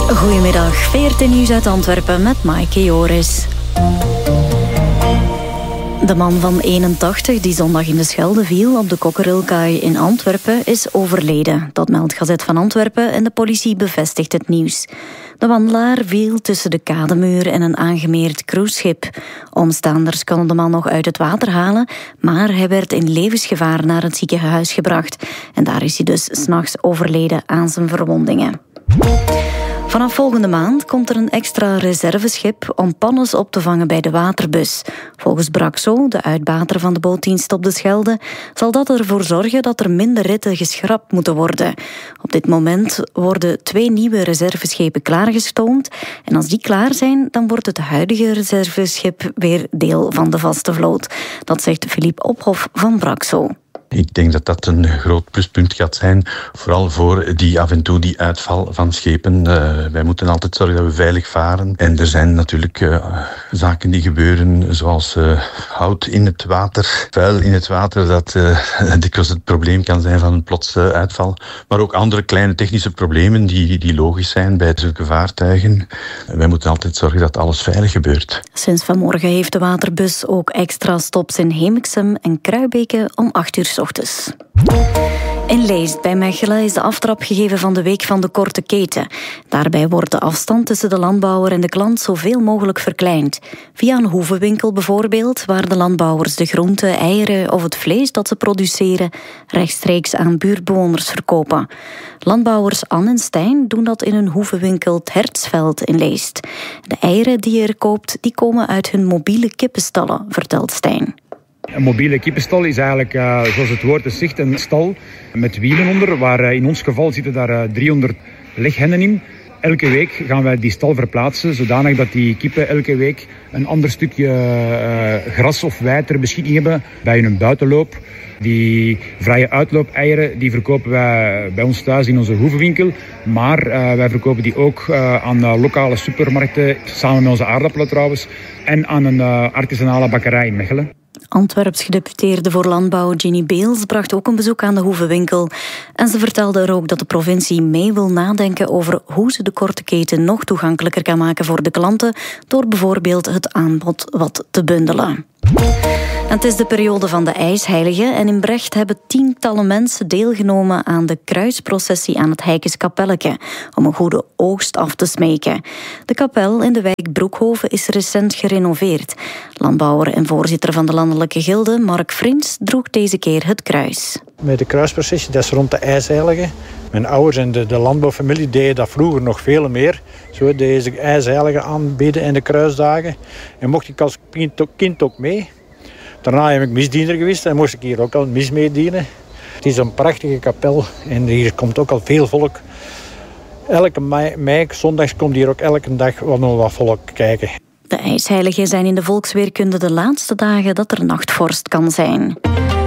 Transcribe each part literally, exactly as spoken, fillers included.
Goedemiddag, veertien nieuws uit Antwerpen met Maaike Joris. De man van eenentachtig die zondag in de Schelde viel op de Kokkerilkaai in Antwerpen is overleden. Dat meldt Gazet van Antwerpen en de politie bevestigt het nieuws. De wandelaar viel tussen de kademuur en een aangemeerd cruiseschip. Omstaanders konden de man nog uit het water halen, maar hij werd in levensgevaar naar het ziekenhuis gebracht. En daar is hij dus 's nachts overleden aan zijn verwondingen. Vanaf volgende maand komt er een extra reserveschip om pannes op te vangen bij de waterbus. Volgens Braxo, de uitbater van de bootdienst op de Schelde, zal dat ervoor zorgen dat er minder ritten geschrapt moeten worden. Op dit moment worden twee nieuwe reserveschepen klaargestoomd. En als die klaar zijn, dan wordt het huidige reserveschip weer deel van de vaste vloot. Dat zegt Philippe Ophof van Braxo. Ik denk dat dat een groot pluspunt gaat zijn, vooral voor die af en toe die uitval van schepen. Uh, wij moeten altijd zorgen dat we veilig varen. En er zijn natuurlijk uh, zaken die gebeuren, zoals uh, hout in het water, vuil in het water, dat uh, dikwijls het probleem kan zijn van een plotse uitval. Maar ook andere kleine technische problemen die, die logisch zijn bij zulke vaartuigen. Wij moeten altijd zorgen dat alles veilig gebeurt. Sinds vanmorgen heeft de waterbus ook extra stops in Hemiksem en Kruibeke om acht uur 's ochtends. In Leest bij Mechelen is de aftrap gegeven van de Week van de Korte Keten. Daarbij wordt de afstand tussen de landbouwer en de klant zoveel mogelijk verkleind. Via een hoevenwinkel bijvoorbeeld, waar de landbouwers de groenten, eieren of het vlees dat ze produceren rechtstreeks aan buurtbewoners verkopen. Landbouwers Anne en Stijn doen dat in hun hoevenwinkel Het Hertsveld in Leest. De eieren die je er koopt, die komen uit hun mobiele kippenstallen, vertelt Stijn. Een mobiele kippenstal is eigenlijk, uh, zoals het woord het zegt, een stal met wielen onder, waar uh, in ons geval zitten daar uh, driehonderd leghennen in. Elke week gaan wij die stal verplaatsen, zodanig dat die kippen elke week een ander stukje uh, gras of wei ter beschikking hebben bij hun buitenloop. Die vrije uitloop-eieren die verkopen wij bij ons thuis in onze hoevenwinkel. Maar uh, wij verkopen die ook uh, aan uh, lokale supermarkten, samen met onze aardappelen trouwens, en aan een uh, artisanale bakkerij in Mechelen. Antwerps gedeputeerde voor Landbouw Ginny Beels bracht ook een bezoek aan de hoevenwinkel. En ze vertelde er ook dat de provincie mee wil nadenken over hoe ze de korte keten nog toegankelijker kan maken voor de klanten, door bijvoorbeeld het aanbod wat te bundelen. En het is de periode van de ijsheilige en in Brecht hebben tientallen mensen deelgenomen aan de kruisprocessie aan het Heikes Kapelleke om een goede oogst af te smeken. De kapel in de wijk Broekhoven is recent gerenoveerd. Landbouwer en voorzitter van de landelijke gilde, Mark Frins, droeg deze keer het kruis. Met de kruisprocessie, dat is rond de ijsheilige. Mijn ouders en de, de landbouwfamilie deden dat vroeger nog veel meer. Zo deze ijsheilige aanbidden in de kruisdagen. En mocht ik als kind ook, kind ook mee. Daarna heb ik misdiener geweest en moest ik hier ook al mis meedienen. Het is een prachtige kapel en hier komt ook al veel volk. Elke mei, mei zondags komt hier ook elke dag wel nog wat volk kijken. De ijsheiligen zijn in de volksweerkunde de laatste dagen dat er nachtvorst kan zijn.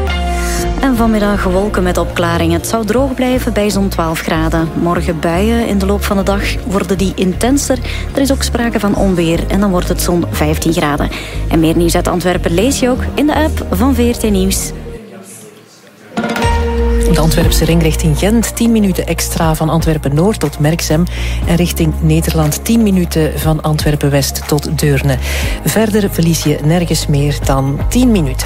En vanmiddag wolken met opklaringen. Het zou droog blijven bij zo'n twaalf graden. Morgen buien in de loop van de dag worden die intenser. Er is ook sprake van onweer en dan wordt het zo'n vijftien graden. En meer nieuws uit Antwerpen lees je ook in de app van V R T Nieuws. De Antwerpse ring richting Gent, tien minuten extra van Antwerpen-Noord tot Merksem. En richting Nederland tien minuten van Antwerpen-West tot Deurne. Verder verlies je nergens meer dan tien minuten.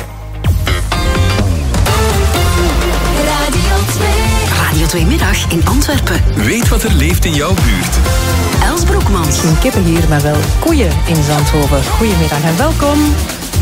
Radio twee Middag in Antwerpen. Weet wat er leeft in jouw buurt. Els Broekmans. Geen kippen hier, maar wel koeien in Zandhoven. Goedemiddag en welkom.